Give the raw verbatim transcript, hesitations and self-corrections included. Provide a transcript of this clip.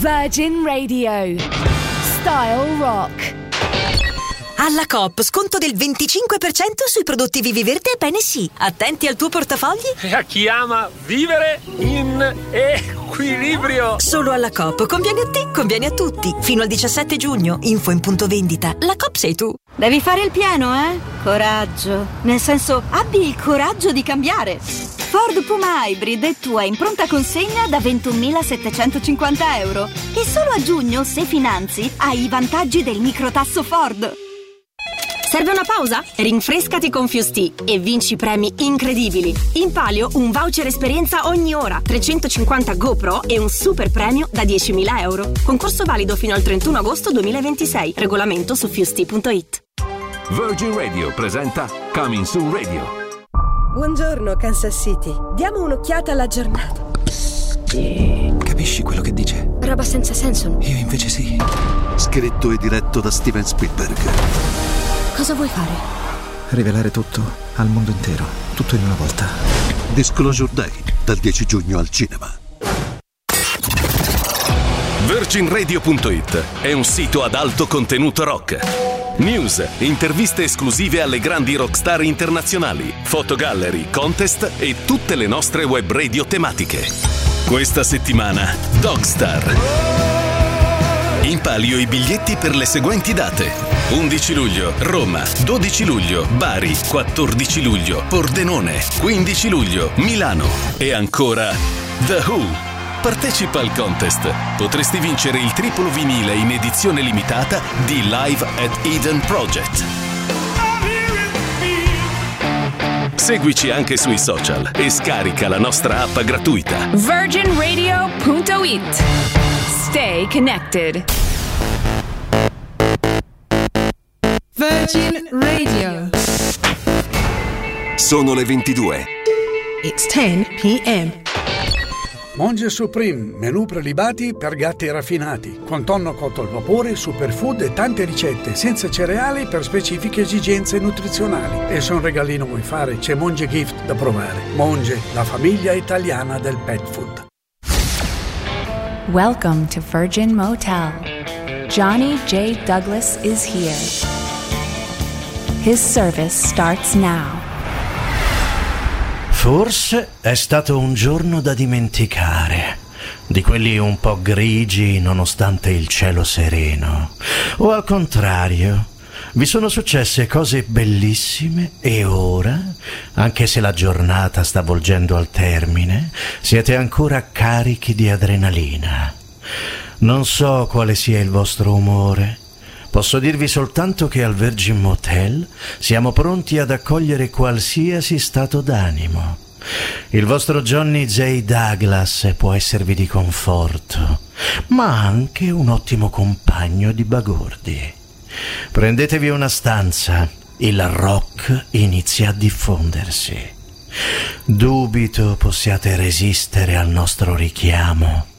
Virgin Radio. Style Rock. Alla Coop sconto del venticinque per cento sui prodotti Vivi Verde e Bene Sì. Attenti al tuo portafogli. E a chi ama vivere in equilibrio. Solo alla Coop. Conviene a te, conviene a tutti. Fino al diciassette giugno. Info in punto vendita. La Coop sei tu. Devi fare il pieno, eh? Coraggio. Nel senso, abbi il coraggio di cambiare. Ford Puma Hybrid è tua in pronta consegna da ventunomilasettecentocinquanta euro. E solo a giugno, se finanzi, hai i vantaggi del microtasso Ford. Serve una pausa? Rinfrescati con Fusti e vinci premi incredibili. In palio un voucher esperienza ogni ora, trecentocinquanta GoPro e un super premio da diecimila euro. Concorso valido fino al trentuno agosto duemilaventisei. Regolamento su fusti punto it. Virgin Radio presenta Coming Soon Radio. Buongiorno Kansas City. Diamo un'occhiata alla giornata. Capisci quello che dice? Roba senza senso. Io invece sì. Scritto e diretto da Steven Spielberg. Cosa vuoi fare? Rivelare tutto al mondo intero, tutto in una volta. Disclosure Day, dal dieci giugno al cinema. Virgin Radio punto it è un sito ad alto contenuto rock. News, interviste esclusive alle grandi rockstar internazionali, fotogallery, contest e tutte le nostre web radio tematiche. Questa settimana, Dogstar. In palio i biglietti per le seguenti date: undici luglio Roma, dodici luglio Bari, quattordici luglio Pordenone, quindici luglio Milano e ancora The Who. Partecipa al contest. Potresti vincere il triplo vinile in edizione limitata di Live at Eden Project. Seguici anche sui social e scarica la nostra app gratuita. Virgin Radio punto it. Stay connected. Virgin Radio. Sono le ventidue. It's ten p.m. Monge Supreme, menù prelibati per gatti raffinati, con tonno cotto al vapore, superfood e tante ricette, senza cereali per specifiche esigenze nutrizionali. E se un regalino vuoi fare, c'è Monge Gift da provare. Monge, la famiglia italiana del pet food. Welcome to Virgin Motel. Johnny J. Douglas is here. His service starts now. Forse è stato un giorno da dimenticare, di quelli un po' grigi nonostante il cielo sereno. O al contrario, vi sono successe cose bellissime e ora, anche se la giornata sta volgendo al termine, siete ancora carichi di adrenalina. Non so quale sia il vostro umore. Posso dirvi soltanto che al Virgin Motel siamo pronti ad accogliere qualsiasi stato d'animo. Il vostro Johnny J. Douglas può esservi di conforto, ma anche un ottimo compagno di bagordi. Prendetevi una stanza, il rock inizia a diffondersi. Dubito possiate resistere al nostro richiamo.